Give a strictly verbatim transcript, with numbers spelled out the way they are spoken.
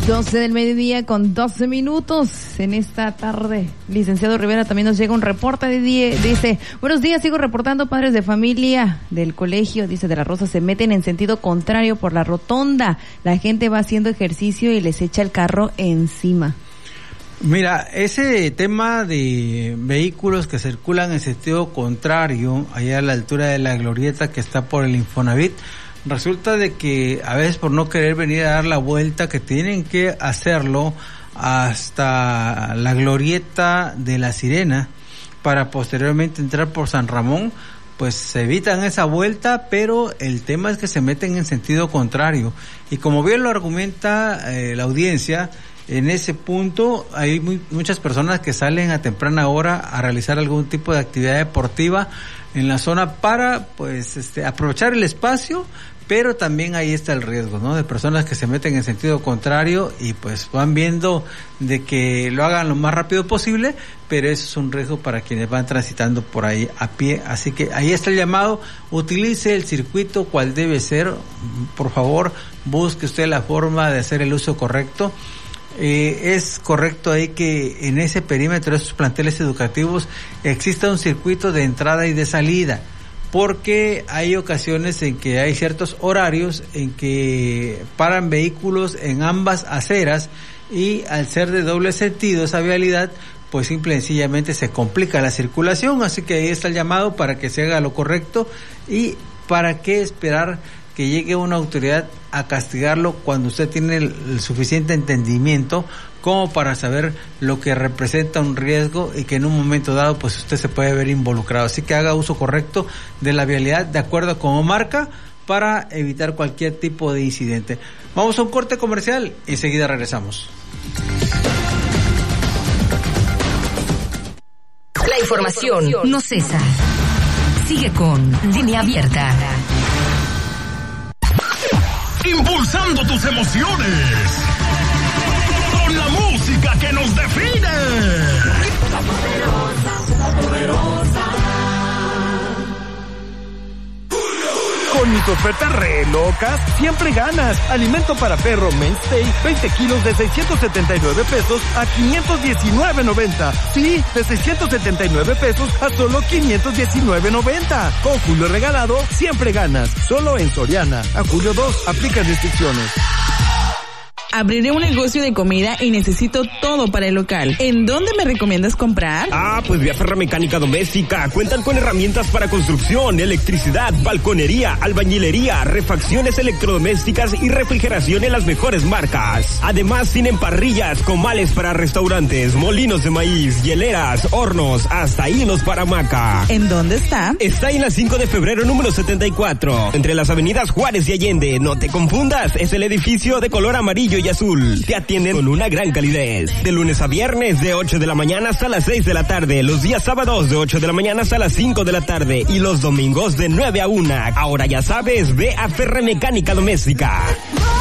doce del mediodía con doce minutos en esta tarde. Licenciado Rivera, también nos llega un reporte de die, dice, buenos días, sigo reportando, padres de familia del colegio, dice, de la Rosa, se meten en sentido contrario por la rotonda. La gente va haciendo ejercicio y les echa el carro encima. Mira, ese tema de vehículos que circulan en sentido contrario, allá a la altura de la glorieta que está por el Infonavit, resulta de que a veces por no querer venir a dar la vuelta, que tienen que hacerlo hasta la glorieta de La Sirena para posteriormente entrar por San Ramón, pues se evitan esa vuelta, pero el tema es que se meten en sentido contrario. Y como bien lo argumenta eh, la audiencia, en ese punto hay muy, muchas personas que salen a temprana hora a realizar algún tipo de actividad deportiva en la zona para pues este aprovechar el espacio, pero también ahí está el riesgo, ¿no? De personas que se meten en sentido contrario y pues van viendo de que lo hagan lo más rápido posible, pero eso es un riesgo para quienes van transitando por ahí a pie. Así que ahí está el llamado, utilice el circuito cual debe ser, por favor, busque usted la forma de hacer el uso correcto. Eh, es correcto ahí que en ese perímetro de esos planteles educativos exista un circuito de entrada y de salida, porque hay ocasiones en que hay ciertos horarios en que paran vehículos en ambas aceras y al ser de doble sentido esa vialidad, pues simple y sencillamente se complica la circulación. Así que ahí está el llamado para que se haga lo correcto y para qué esperar que llegue una autoridad a castigarlo cuando usted tiene el, el suficiente entendimiento como para saber lo que representa un riesgo y que en un momento dado pues usted se puede ver involucrado. Así que haga uso correcto de la vialidad de acuerdo a como marca para evitar cualquier tipo de incidente. Vamos a un corte comercial y enseguida regresamos. La información no cesa. Sigue con Línea Abierta. Impulsando tus emociones con la música que nos define. La poderosa, la poderosa. Con mis ofertas re locas, siempre ganas. Alimento para perro Mainstay, veinte kilos de seiscientos setenta y nueve pesos a quinientos diecinueve noventa. Sí, de seiscientos setenta y nueve pesos a solo quinientos diecinueve noventa. Con Julio regalado, siempre ganas. Solo en Soriana. A julio dos, aplica restricciones. Abriré un negocio de comida y necesito todo para el local. ¿En dónde me recomiendas comprar? Ah, pues Vía Ferramecánica Doméstica. Cuentan con herramientas para construcción, electricidad, balconería, albañilería, refacciones electrodomésticas y refrigeración en las mejores marcas. Además tienen parrillas, comales para restaurantes, molinos de maíz, hieleras, hornos, hasta hilos para hamaca. ¿En dónde está? Está en la cinco de febrero número setenta y cuatro, entre las avenidas Juárez y Allende. No te confundas, es el edificio de color amarillo y azul. Te atienden con una gran calidez. De lunes a viernes de ocho de la mañana hasta las seis de la tarde. Los días sábados de ocho de la mañana hasta las cinco de la tarde. Y los domingos de nueve a una. Ahora ya sabes, ve a Ferramecánica Doméstica.